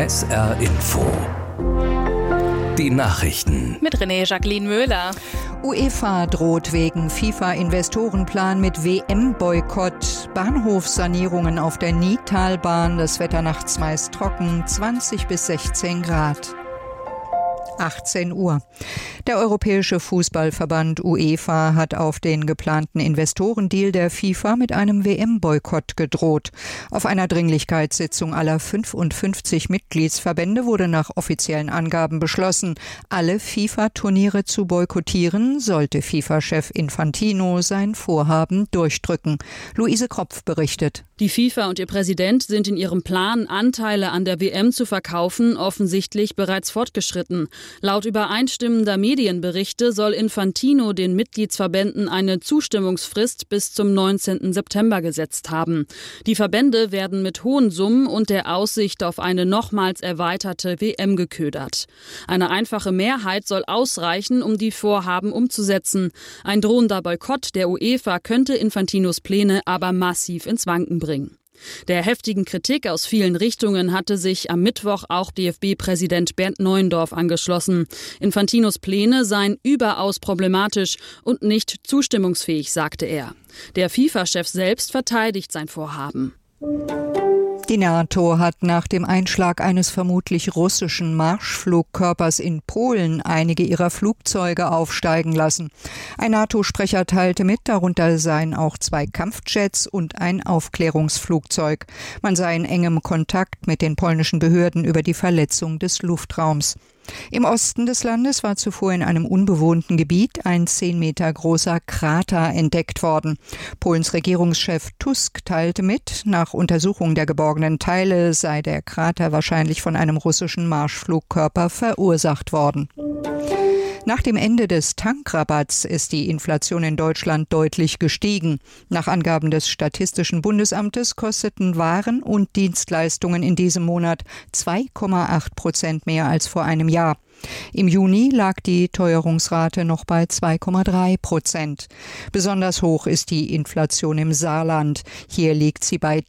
SR Info. Die Nachrichten. Mit Jacqueline Möhler. UEFA droht wegen FIFA-Investorenplan mit WM-Boykott. Bahnhofssanierungen auf der Nidtalbahn. Das Wetter nachts meist trocken, 20 bis 16 Grad. 18 Uhr. Der Europäische Fußballverband UEFA hat auf den geplanten Investorendeal der FIFA mit einem WM-Boykott gedroht. Auf einer Dringlichkeitssitzung aller 55 Mitgliedsverbände wurde nach offiziellen Angaben beschlossen, alle FIFA-Turniere zu boykottieren, sollte FIFA-Chef Infantino sein Vorhaben durchdrücken. Luise Kropf berichtet. Die FIFA und ihr Präsident sind in ihrem Plan, Anteile an der WM zu verkaufen, offensichtlich bereits fortgeschritten. Laut übereinstimmender Medienberichte soll Infantino den Mitgliedsverbänden eine Zustimmungsfrist bis zum 19. September gesetzt haben. Die Verbände werden mit hohen Summen und der Aussicht auf eine nochmals erweiterte WM geködert. Eine einfache Mehrheit soll ausreichen, um die Vorhaben umzusetzen. Ein drohender Boykott der UEFA könnte Infantinos Pläne aber massiv ins Wanken bringen. Der heftigen Kritik aus vielen Richtungen hatte sich am Mittwoch auch DFB-Präsident Bernd Neuendorf angeschlossen. Infantinos Pläne seien überaus problematisch und nicht zustimmungsfähig, sagte er. Der FIFA-Chef selbst verteidigt sein Vorhaben. Die NATO hat nach dem Einschlag eines vermutlich russischen Marschflugkörpers in Polen einige ihrer Flugzeuge aufsteigen lassen. Ein NATO-Sprecher teilte mit, darunter seien auch 2 Kampfjets und ein Aufklärungsflugzeug. Man sei in engem Kontakt mit den polnischen Behörden über die Verletzung des Luftraums. Im Osten des Landes war zuvor in einem unbewohnten Gebiet ein 10 Meter großer Krater entdeckt worden. Polens Regierungschef Tusk teilte mit, nach Untersuchung der geborgenen Teile sei der Krater wahrscheinlich von einem russischen Marschflugkörper verursacht worden. Nach dem Ende des Tankrabatts ist die Inflation in Deutschland deutlich gestiegen. Nach Angaben des Statistischen Bundesamtes kosteten Waren und Dienstleistungen in diesem Monat 2,8% mehr als vor einem Jahr. Im Juni lag die Teuerungsrate noch bei 2,3%. Besonders hoch ist die Inflation im Saarland. Hier liegt sie bei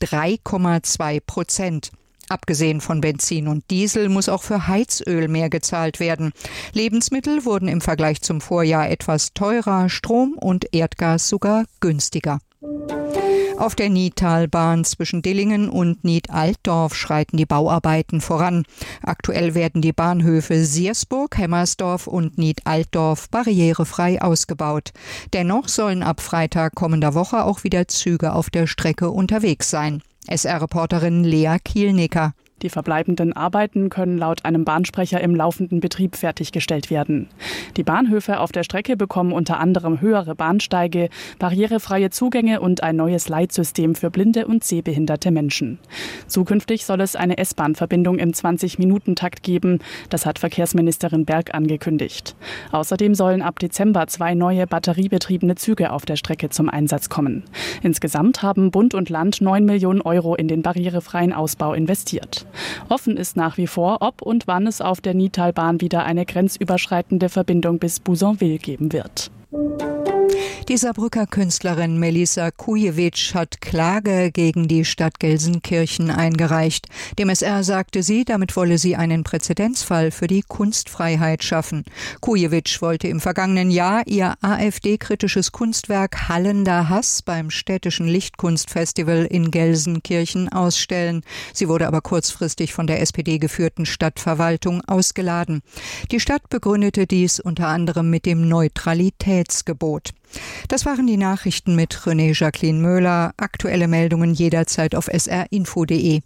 3,2%. Abgesehen von Benzin und Diesel muss auch für Heizöl mehr gezahlt werden. Lebensmittel wurden im Vergleich zum Vorjahr etwas teurer, Strom und Erdgas sogar günstiger. Auf der Nidtalbahn zwischen Dillingen und Nied-Altdorf schreiten die Bauarbeiten voran. Aktuell werden die Bahnhöfe Siersburg, Hemmersdorf und Nied-Altdorf barrierefrei ausgebaut. Dennoch sollen ab Freitag kommender Woche auch wieder Züge auf der Strecke unterwegs sein. SR-Reporterin Lea Kielnicker. Die verbleibenden Arbeiten können laut einem Bahnsprecher im laufenden Betrieb fertiggestellt werden. Die Bahnhöfe auf der Strecke bekommen unter anderem höhere Bahnsteige, barrierefreie Zugänge und ein neues Leitsystem für blinde und sehbehinderte Menschen. Zukünftig soll es eine S-Bahn-Verbindung im 20-Minuten-Takt geben. Das hat Verkehrsministerin Berg angekündigt. Außerdem sollen ab Dezember 2 neue batteriebetriebene Züge auf der Strecke zum Einsatz kommen. Insgesamt haben Bund und Land 9 Millionen Euro in den barrierefreien Ausbau investiert. Offen ist nach wie vor, ob und wann es auf der Nidtalbahn wieder eine grenzüberschreitende Verbindung bis Buzonville geben wird. Die Saarbrücker Künstlerin Melissa Kujewitsch hat Klage gegen die Stadt Gelsenkirchen eingereicht. Dem SR sagte sie, damit wolle sie einen Präzedenzfall für die Kunstfreiheit schaffen. Kujewitsch wollte im vergangenen Jahr ihr AfD-kritisches Kunstwerk Hallender Hass beim städtischen Lichtkunstfestival in Gelsenkirchen ausstellen. Sie wurde aber kurzfristig von der SPD geführten Stadtverwaltung ausgeladen. Die Stadt begründete dies unter anderem mit dem Neutralitätsgebot. Das waren die Nachrichten mit Jacqueline Möhler. Aktuelle Meldungen jederzeit auf srinfo.de.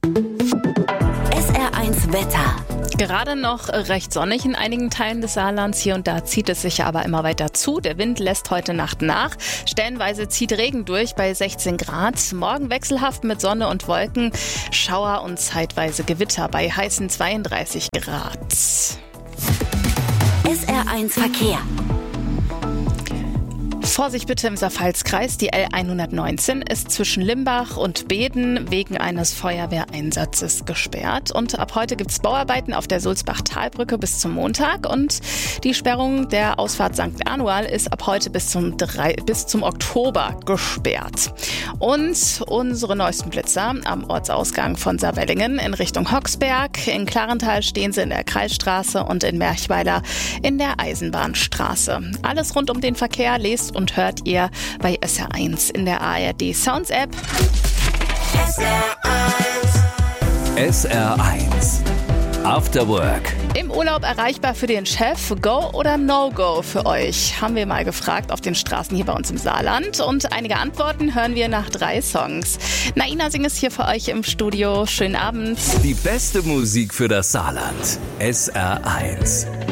SR1 Wetter. Gerade noch recht sonnig in einigen Teilen des Saarlands. Hier und da zieht es sich aber immer weiter zu. Der Wind lässt heute Nacht nach. Stellenweise zieht Regen durch bei 16 Grad. Morgen wechselhaft mit Sonne und Wolken. Schauer und zeitweise Gewitter bei heißen 32 Grad. SR1 Verkehr. Vorsicht bitte im Saarpfalz-Kreis. Die L119 ist zwischen Limbach und Beeden wegen eines Feuerwehreinsatzes gesperrt. Und ab heute gibt es Bauarbeiten auf der Sulzbach-Talbrücke bis zum Montag. Und die Sperrung der Ausfahrt St. Anual ist ab heute bis zum Oktober gesperrt. Und unsere neuesten Blitzer am Ortsausgang von Saarwellingen in Richtung Hoxberg. In Klarenthal stehen sie in der Kreisstraße und in Merchweiler in der Eisenbahnstraße. Alles rund um den Verkehr lest und hört ihr bei SR1 in der ARD Sounds App. SR1 After Work. Im Urlaub erreichbar für den Chef, Go oder No-Go für euch? Haben wir mal gefragt auf den Straßen hier bei uns im Saarland. Und einige Antworten hören wir nach 3 Songs. Naina Singh ist hier für euch im Studio. Schönen Abend. Die beste Musik für das Saarland. SR1.